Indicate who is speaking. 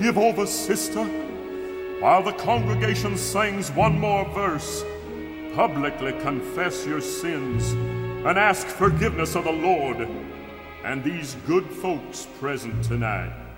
Speaker 1: give over, sister, while the congregation sings one more verse. Publicly confess your sins and ask forgiveness of the Lord and these good folks present tonight.